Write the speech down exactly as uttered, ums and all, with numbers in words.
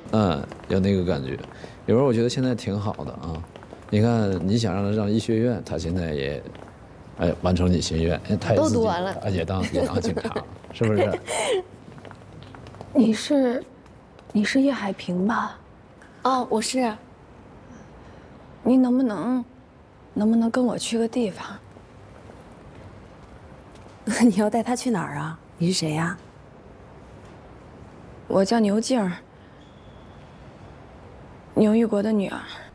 嗯，有那个感觉。有时候我觉得现在挺好的啊。你看，你想让他上医学院，他现在也，哎，完成你心愿，他也都自己读完了， 也当也当警察了，是不是？ 你是，你是叶海平吧？ 哦，我是。 你能不能，能不能跟我去个地方？ 你要带他去哪儿啊？你是谁呀？ 我叫牛静，牛玉国的女儿。